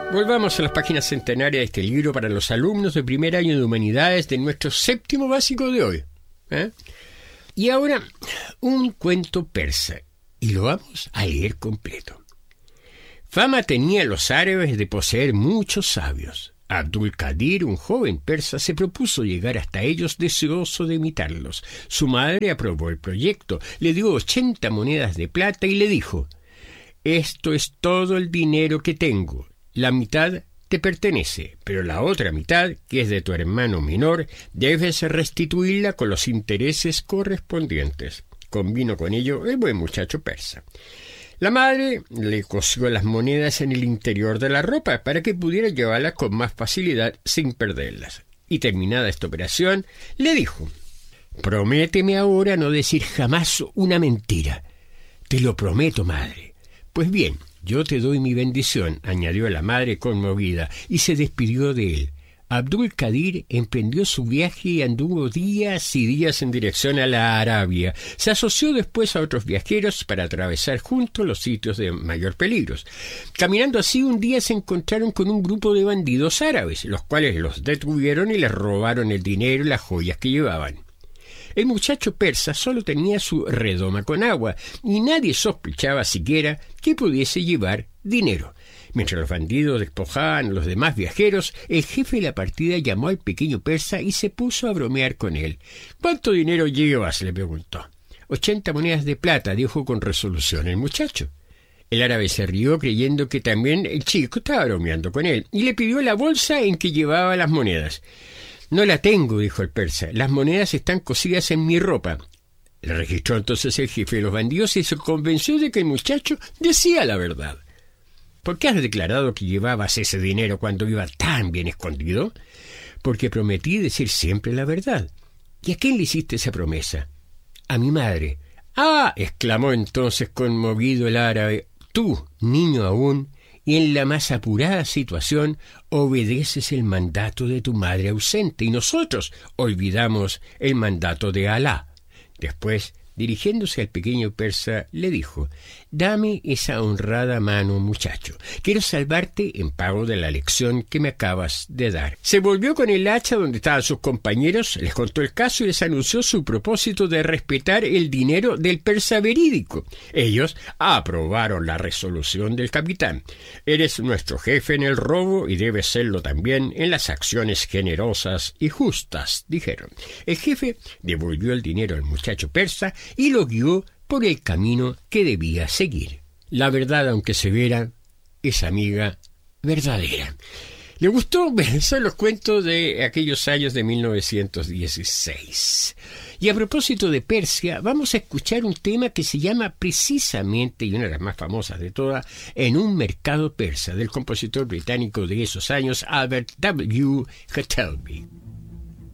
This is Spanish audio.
Volvamos a las páginas centenarias de este libro para los alumnos de primer año de Humanidades de nuestro séptimo básico de hoy. Y ahora, un cuento persa, y lo vamos a leer completo. Fama tenían los árabes de poseer muchos sabios. Abdul-Qadir, un joven persa, se propuso llegar hasta ellos deseoso de imitarlos. Su madre aprobó el proyecto, le dio 80 monedas de plata y le dijo: «Esto es todo el dinero que tengo. La mitad te pertenece, pero la otra mitad, que es de tu hermano menor, debes restituirla con los intereses correspondientes». Convino con ello el buen muchacho persa. La madre le cosió las monedas en el interior de la ropa para que pudiera llevarlas con más facilidad sin perderlas. Y terminada esta operación, le dijo: «Prométeme ahora no decir jamás una mentira». «Te lo prometo, madre». «Pues bien, yo te doy mi bendición», añadió la madre conmovida, y se despidió de él. Abdul-Qadir emprendió su viaje y anduvo días y días en dirección a la Arabia. Se asoció después a otros viajeros para atravesar juntos los sitios de mayor peligro. Caminando así, un día se encontraron con un grupo de bandidos árabes, los cuales los detuvieron y les robaron el dinero y las joyas que llevaban. El muchacho persa solo tenía su redoma con agua y nadie sospechaba siquiera que pudiese llevar dinero. Mientras los bandidos despojaban a los demás viajeros, el jefe de la partida llamó al pequeño persa y se puso a bromear con él. «¿Cuánto dinero llevas?», le preguntó. 80 monedas de plata», dijo con resolución el muchacho. El árabe se rió creyendo que también el chico estaba bromeando con él y le pidió la bolsa en que llevaba las monedas. «No la tengo», dijo el persa. «Las monedas están cosidas en mi ropa». Le registró entonces el jefe de los bandidos y se convenció de que el muchacho decía la verdad. «¿Por qué has declarado que llevabas ese dinero cuando iba tan bien escondido?» «Porque prometí decir siempre la verdad». «¿Y a quién le hiciste esa promesa?» «A mi madre». «Ah», exclamó entonces conmovido el árabe, «tú, niño aún, y en la más apurada situación, obedeces el mandato de tu madre ausente, y nosotros olvidamos el mandato de Alá». Después, dirigiéndose al pequeño persa, le dijo: «Dame esa honrada mano, muchacho. Quiero salvarte en pago de la lección que me acabas de dar». Se volvió con el hacha donde estaban sus compañeros, les contó el caso y les anunció su propósito de respetar el dinero del persa verídico. Ellos aprobaron la resolución del capitán. «Eres nuestro jefe en el robo y debes serlo también en las acciones generosas y justas», dijeron. El jefe devolvió el dinero al muchacho persa y lo guió por el camino que debía seguir. La verdad, aunque severa, es amiga verdadera. ¿Le gustó? Son los cuentos de aquellos años de 1916. Y a propósito de Persia, vamos a escuchar un tema que se llama precisamente, y una de las más famosas de todas, «En un mercado persa», del compositor británico de esos años, Albert W. Hattelby.